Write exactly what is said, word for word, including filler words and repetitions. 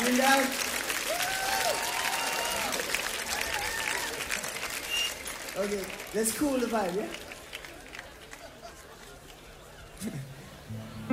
getting down. Okay, let's cool the vibe, yeah?